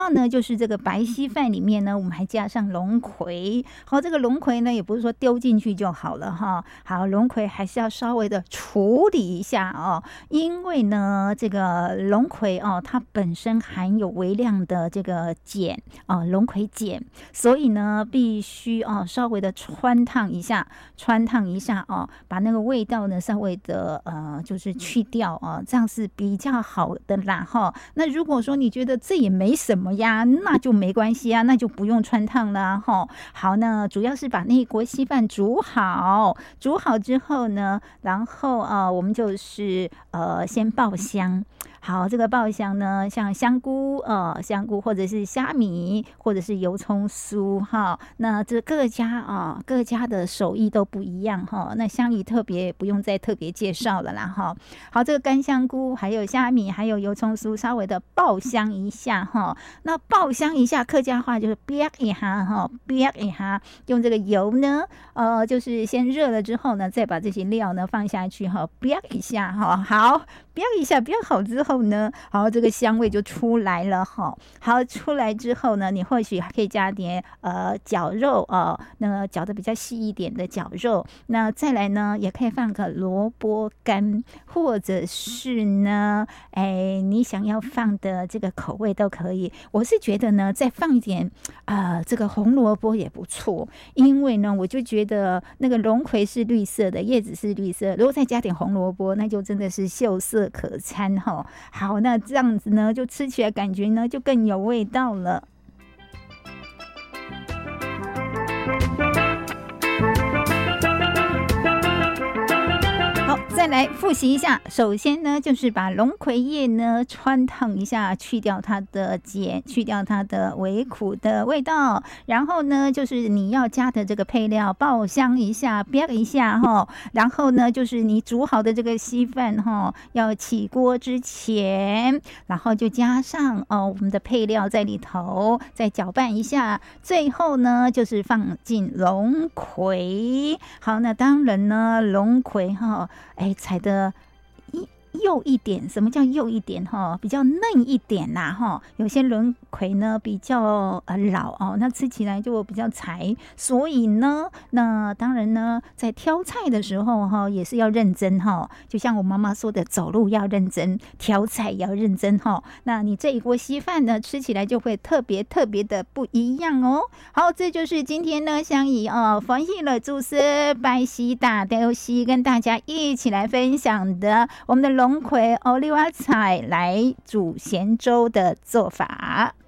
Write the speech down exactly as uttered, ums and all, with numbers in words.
呢，就是这个白稀饭里面呢，我们还加上龙葵。好，这个龙葵呢，也不是说丢进去就好了哈。好，龙葵还是要稍微的处理一下哦，因为呢，这个龙葵哦，它本身含有微量的这个碱哦，龙葵碱，所以呢，必须哦稍微的穿烫一下，穿烫一下哦，把那个味道呢稍微的呃就是去掉哦，这样是比较好的啦哈。那如果说你觉得这也没什么呀，那就没关系啊，那就不用穿烫了哈。好，那主要是把那一锅稀饭煮好，煮好之后呢，然后啊、呃，我们就是呃先爆香。好，这个爆香呢，像香菇呃香菇或者是虾米或者是油葱酥哈，那这各家啊、呃、各家的手艺都不一样哈。那香姨特别不用再特别介绍了啦哈。好，这个干香菇还有虾米还有油葱酥稍微的爆香一下哈。那爆香一下，客家话就是煸一下哈，煸一下，用这个油呢，呃，就是先热了之后呢，再把这些料呢放下去哈，煸一下哈，好，煸一下，煸好之后呢，好，这个香味就出来了哈。好，出来之后呢，你或许还可以加点呃绞肉哦，那个绞的比较细一点的绞肉，那再来呢，也可以放个萝卜干，或者是呢，哎，你想要放的这个口味都可以。我是觉得呢，再放一点啊、呃，这个红萝卜也不错，因为呢，我就觉得那个龙葵是绿色的，叶子是绿色，如果再加点红萝卜，那就真的是秀色可餐哈。好，那这样子呢，就吃起来感觉呢就更有味道了。好，再来复习一下。首先呢，就是把龙葵叶呢穿烫一下，去掉它的碱，去掉它的微苦的味道。然后呢，就是你要加的这个配料爆香一下，煸一下哈。然后呢，就是你煮好的这个稀饭哈，要起锅之前，然后就加上哦我们的配料在里头，再搅拌一下。最后呢，就是放进龙葵。好，那当然呢，龙葵哈。哎，采的幼一点，什么叫幼一点哈？比较嫩一点呐哈。有些龙葵呢比较呃老哦，那吃起来就比较柴。所以呢，那当然呢，在挑菜的时候哈，也是要认真哈。就像我妈妈说的，走路要认真，挑菜也要认真哈。那你这一锅稀饭呢，吃起来就会特别特别的不一样哦。好，这就是今天呢，香姨哦，欢喜了主持白皙大雕西跟大家一起来分享的我们的龙葵欧利瓦菜来煮咸粥的做法。